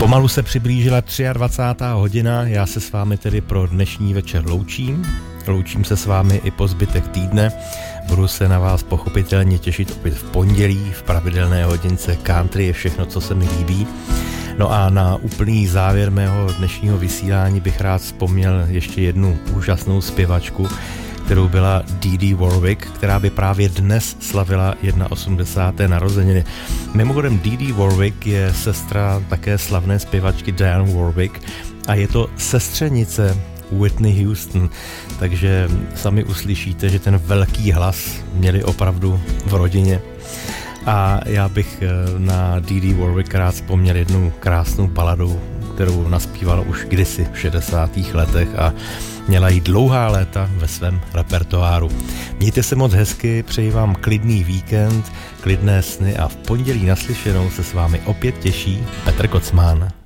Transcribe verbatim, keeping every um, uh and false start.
Pomalu se přiblížila dvacátá třetí hodina, já se s vámi tedy pro dnešní večer loučím. Loučím se s vámi i po zbytek týdne. Budu se na vás pochopitelně těšit opět v pondělí, v pravidelné hodince country je všechno, co se mi líbí. No a na úplný závěr mého dnešního vysílání bych rád vzpomněl ještě jednu úžasnou zpěvačku, kterou byla Dee Dee Warwick, která by právě dnes slavila osmdesát jedna narozeniny. Mimochodem Dee Dee Warwick je sestra také slavné zpěvačky Dionne Warwick a je to sestřenice Whitney Houston, takže sami uslyšíte, že ten velký hlas měli opravdu v rodině. A já bych na Dee Dee Warwick rád vzpomněl jednu krásnou baladu, kterou naspívala už kdysi v šedesátých letech a měla jí dlouhá léta ve svém repertoáru. Mějte se moc hezky, přeji vám klidný víkend, klidné sny a v pondělí naslyšenou se s vámi opět těší Petr Kocman.